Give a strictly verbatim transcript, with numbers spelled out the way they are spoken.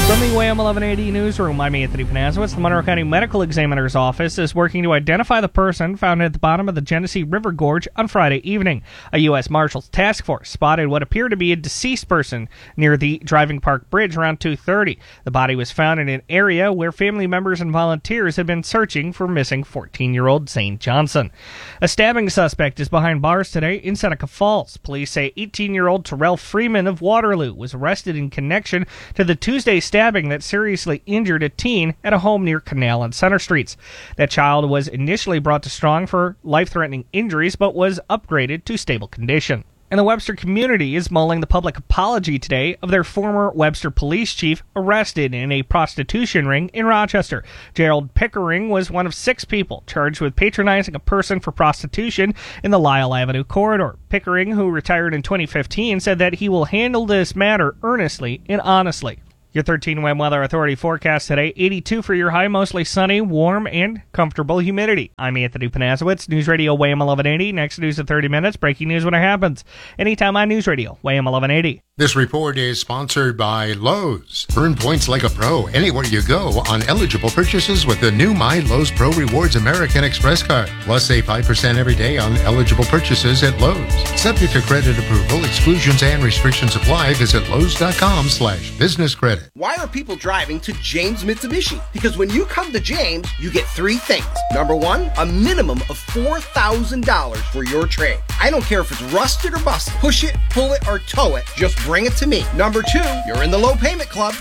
From the W A M eleven eighty newsroom, I'm Anthony Panazowitz. The Monroe County Medical Examiner's Office is working to identify the person found at the bottom of the Genesee River Gorge on Friday evening. A U S Marshals task force spotted what appeared to be a deceased person near the Driving Park Bridge around two thirty. The body was found in an area where family members and volunteers had been searching for missing fourteen-year-old Zane Johnson. A stabbing suspect is behind bars today in Seneca Falls. Police say eighteen-year-old Terrell Freeman of Waterloo was arrested in connection to the Tuesday stabbing that seriously injured a teen at a home near Canal and Center Streets. That child was initially brought to Strong for life-threatening injuries, but was upgraded to stable condition. And the Webster community is mulling the public apology today of their former Webster police chief arrested in a prostitution ring in Rochester. Gerald Pickering was one of six people charged with patronizing a person for prostitution in the Lyle Avenue corridor. Pickering, who retired in twenty fifteen, said that he will handle this matter earnestly and honestly. Your thirteen W A M Weather Authority forecast today, eighty-two for your high, mostly sunny, warm, and comfortable humidity. I'm Anthony Panazowitz, News Radio W A M eleven eighty. Next news in thirty minutes, breaking news when it happens. Anytime on News Radio W A M eleven eighty. This report is sponsored by Lowe's. Earn points like a pro anywhere you go on eligible purchases with the new My Lowe's Pro Rewards American Express card. Plus, save five percent every day on eligible purchases at Lowe's. Subject to credit approval, exclusions and restrictions apply. Visit Lowe's.com slash business credit. Why are people driving to James Mitsubishi? Because when you come to James, you get three things. Number one, a minimum of four thousand dollars for your trade. I don't care if it's rusted or busted. Push it, pull it, or tow it. Just bring it to me. Number two, you're in the low payment club.